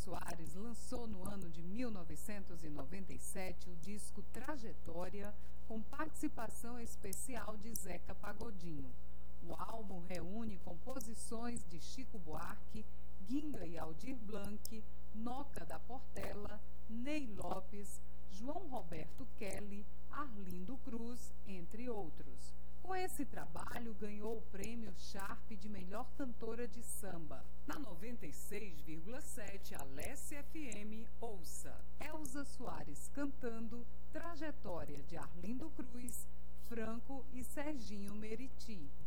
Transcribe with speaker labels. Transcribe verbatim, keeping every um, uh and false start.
Speaker 1: Soares lançou no ano de mil novecentos e noventa e sete o disco Trajetória, com participação especial de Zeca Pagodinho. O álbum reúne composições de Chico Buarque, Ginga e Aldir Blanc, Noca da Portela, Ney Lopes, João Roberto Kelly, Arlindo Cruz, entre outros. Com esse trabalho, ganhou o prêmio Sharp de melhor cantora de samba. Na noventa e seis vírgula sete, Alessia F M, ouça Elza Soares cantando Trajetória de Arlindo Cruz, Franco e Serginho Meriti.